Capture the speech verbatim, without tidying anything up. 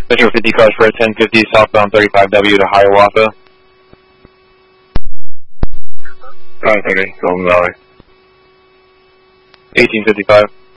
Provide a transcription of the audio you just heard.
Metro fifty cars for ten fifty southbound thirty-five W to Hiawatha. nine thirty, Golden Valley. eighteen fifty-five.